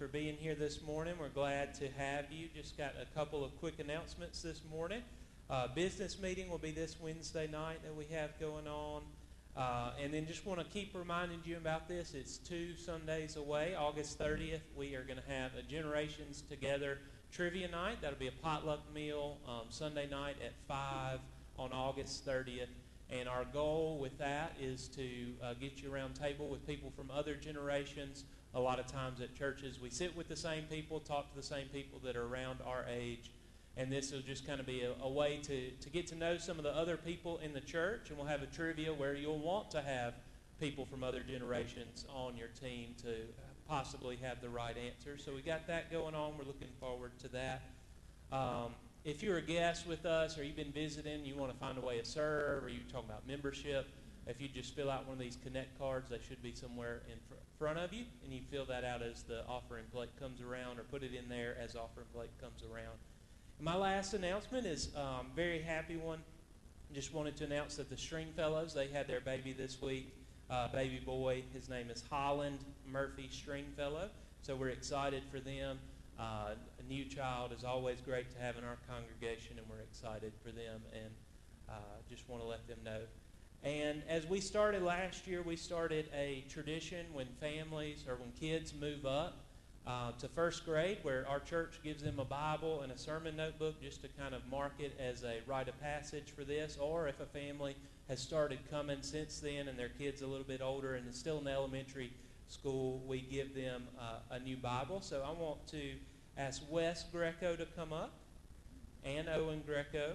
being here this morning. We're glad to have you. Just got a couple of quick announcements this morning. Business meeting will be this Wednesday night that we have going on. And then just want to keep reminding you about this. It's 2 Sundays away. August 30th, we are going to have a Generations Together trivia night. That'll be a potluck meal Sunday night at 5 on August 30th. And our goal with that is to get you around table with people from other generations. A lot of times at churches, we sit with the same people, talk to the same people that are around our age. And this will just kind of be a way to get to know some of the other people in the church. And we'll have a trivia where you'll want to have people from other generations on your team to possibly have the right answer. So we got that going on. We're looking forward to that. If you're a guest with us or you've been visiting, you want to find a way to serve, or you're talking about membership, if you just fill out one of these Connect cards, they should be somewhere in front of you, and you fill that out as the offering plate comes around, or put it in there as offering plate comes around. My last announcement is a very happy one. Just wanted to announce that the Stringfellows, they had their baby this week, baby boy. His name is Holland Murphy Stringfellow, so we're excited for them. A new child is always great to have in our congregation, and we're excited for them, and just want to let them know. And as we started last year, we started a tradition when families or when kids move up to first grade, where our church gives them a Bible and a sermon notebook just to kind of mark it as a rite of passage for this. Or if a family has started coming since then and their kid's a little bit older and is still in elementary school, we give them a new Bible. So I want to ask Wes Greco to come up, and Owen Greco.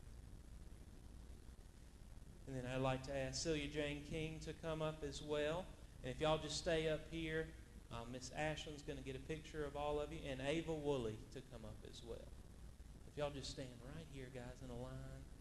And then I'd like to ask Celia Jane King to come up as well. And if y'all just stay up here, Miss Ashland's going to get a picture of all of you, and Ava Woolley to come up as well. If y'all just stand right here, guys, in a line.